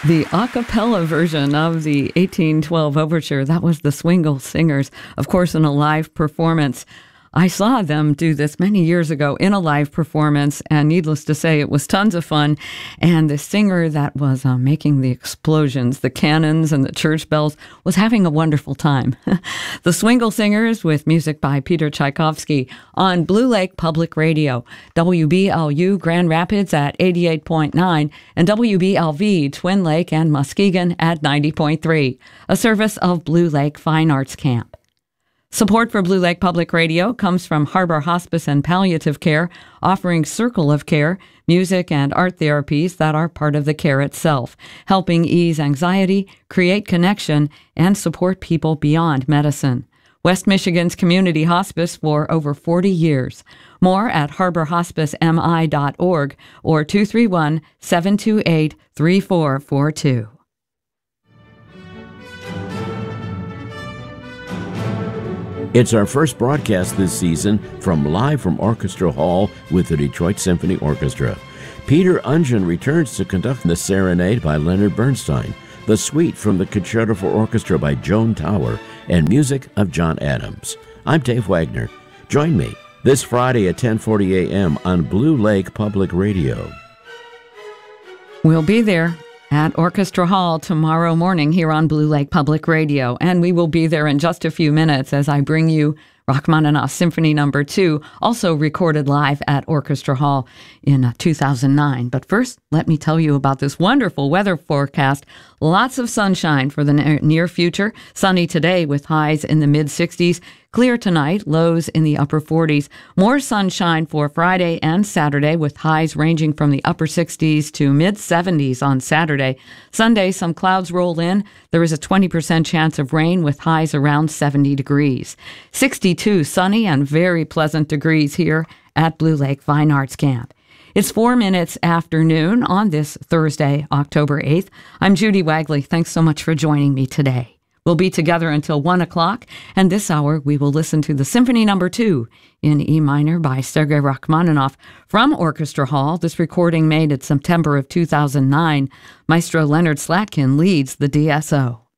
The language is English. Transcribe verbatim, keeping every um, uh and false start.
The a cappella version of the eighteen twelve overture, that was the Swingle Singers, of course, in a live performance. I saw them do this many years ago in a live performance, and needless to say, it was tons of fun. And the singer that was uh, making the explosions, the cannons and the church bells, was having a wonderful time. The Swingle Singers with music by Peter Tchaikovsky on Blue Lake Public Radio, W B L U Grand Rapids at eighty-eight point nine, and W B L V Twin Lake and Muskegon at ninety point three, a service of Blue Lake Fine Arts Camp. Support for Blue Lake Public Radio comes from Harbor Hospice and Palliative Care, offering Circle of Care, music and art therapies that are part of the care itself, helping ease anxiety, create connection, and support people beyond medicine. West Michigan's community hospice for over forty years. More at harbor hospice m i dot org or two three one, seven two eight, three four four two. It's our first broadcast this season from Live from Orchestra Hall with the Detroit Symphony Orchestra. Peter Ungen returns to conduct the Serenade by Leonard Bernstein, the Suite from the Concerto for Orchestra by Joan Tower, and music of John Adams. I'm Dave Wagner. Join me this Friday at ten forty a.m. on Blue Lake Public Radio. We'll be there at Orchestra Hall tomorrow morning here on Blue Lake Public Radio. And we will be there in just a few minutes as I bring you Rachmaninoff Symphony Number two, also recorded live at Orchestra Hall in uh, two thousand nine. But first, let me tell you about this wonderful weather forecast. Lots of sunshine for the near future. Sunny today with highs in the mid sixties. Clear tonight, lows in the upper forties. More sunshine for Friday and Saturday with highs ranging from the upper sixties to mid seventies on Saturday. Sunday, some clouds roll in. There is a twenty percent chance of rain with highs around seventy degrees. sixty-two sunny and very pleasant degrees here at Blue Lake Fine Arts Camp. It's four minutes after noon on this Thursday, October eighth. I'm Judy Wagley. Thanks so much for joining me today. We'll be together until one o'clock, and this hour we will listen to the Symphony Number two in E minor by Sergei Rachmaninoff from Orchestra Hall. This recording made in September of two thousand nine. Maestro Leonard Slatkin leads the D S O.